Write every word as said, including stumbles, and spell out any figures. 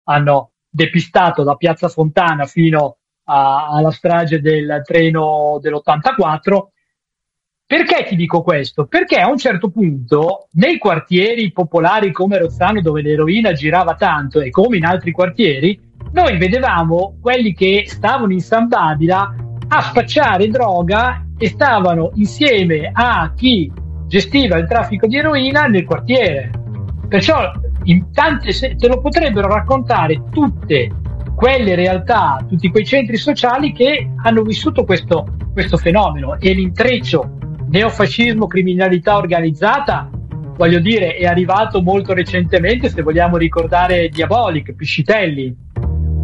hanno depistato da Piazza Fontana fino a- alla strage del treno dell'ottantaquattro. Perché ti dico questo? Perché a un certo punto nei quartieri popolari come Rozzano, dove l'eroina girava tanto, e come in altri quartieri, noi vedevamo quelli che stavano in San Babila a spacciare droga e stavano insieme a chi gestiva il traffico di eroina nel quartiere. Perciò in tante se- te lo potrebbero raccontare tutte quelle realtà, tutti quei centri sociali che hanno vissuto questo, questo fenomeno, e l'intreccio neofascismo, criminalità organizzata, voglio dire, è arrivato molto recentemente, se vogliamo ricordare Diabolic, Piscitelli.